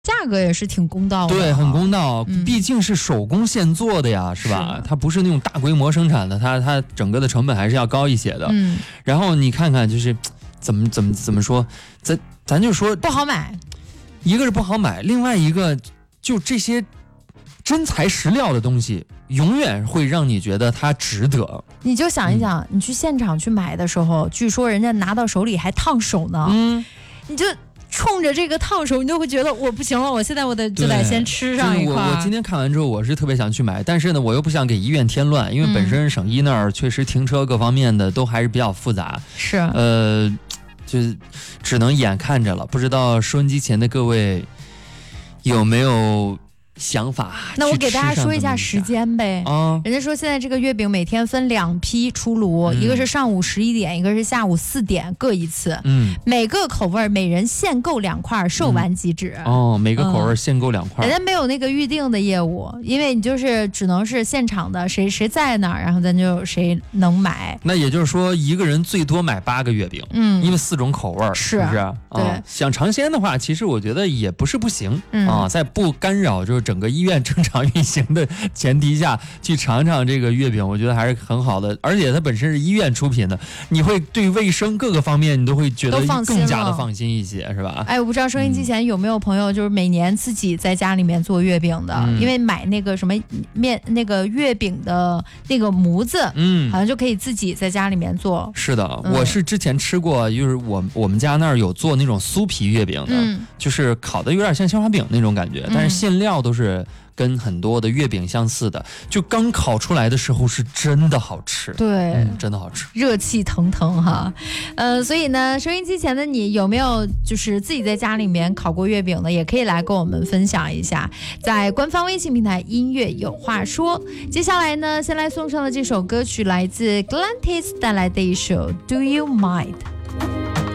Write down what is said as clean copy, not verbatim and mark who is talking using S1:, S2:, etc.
S1: 价格也是挺公道的，
S2: 对，很公道，毕竟是手工现做的呀，是吧？它不是那种大规模生产的，它整个的成本还是要高一些的。然后你看看，就是怎么说，咱就说
S1: 不好买，
S2: 一个是不好买，另外一个就这些真材实料的东西，永远会让你觉得它值得。
S1: 你就想一想，你去现场去买的时候，据说人家拿到手里还烫手呢，你就冲着这个烫手，你就会觉得我不行了，我现在就得先吃上一块。
S2: 我今天看完之后，我是特别想去买，但是呢，我又不想给医院添乱，因为本身省医那儿确实停车各方面的都还是比较复杂。
S1: 是，
S2: 就只能眼看着了。不知道收音机前的各位有没有想法？
S1: 那我给大家说一下时间呗。人家说现在这个月饼每天分2批出炉，一个是上午11点，一个是下午4点，各一次。每个口味每人限购2块，售完即止。
S2: 每个口味限购2块。
S1: 人家没有那个预定的业务，因为你就是只能是现场的，谁在哪儿，然后咱就谁能买。
S2: 那也就是说，一个人最多买8个月饼。因为4种口味，是不是？
S1: 对。
S2: 想尝鲜的话，其实我觉得也不是不行在不干扰就是整个医院正常运行的前提下去尝尝这个月饼，我觉得还是很好的。而且它本身是医院出品的，你会对卫生各个方面你都会觉得更加的放心一些，是吧？
S1: 我不知道收音机前有没有朋友就是每年自己在家里面做月饼的，因为买那个什么那个月饼的那个模子，好像就可以自己在家里面做。
S2: 是的，我是之前吃过，就是我们家那儿有做那种酥皮月饼的，就是烤的有点像鲜花饼那种感觉，但是馅料都是跟很多的月饼相似的，就刚烤出来的时候是真的好吃。
S1: 对，
S2: 真的好吃，
S1: 热气腾腾哈。所以呢，收音机前的你有没有就是自己在家里面烤过月饼呢？也可以来跟我们分享一下，在官方微信平台音乐有话说。接下来呢，先来送上的这首歌曲来自 Galantis 带来的一首 Do You Mind。